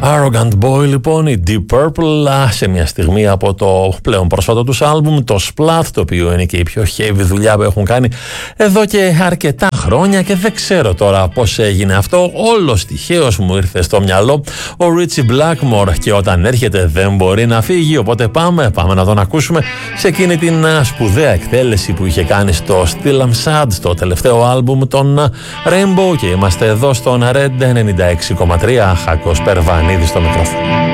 Arrogant Boy, λοιπόν, η Deep Purple, σε μια στιγμή από το πλέον πρόσφατο τους άλμπουμ, το Splat, το οποίο είναι και η πιο heavy δουλειά που έχουν κάνει εδώ και αρκετά χρόνια, και δεν ξέρω τώρα πώς έγινε αυτό. Όλος τυχαίως μου ήρθε στο μυαλό ο Ritchie Blackmore, και όταν έρχεται δεν μπορεί να φύγει, οπότε πάμε να τον ακούσουμε σε εκείνη την σπουδαία εκτέλεση που είχε κάνει στο Still I'm Sad, στο τελευταίο άλμπουμ των Rainbow, και είμαστε εδώ στον Red 96,3, Χάκος Περβανίδης στο μικρόφωνο.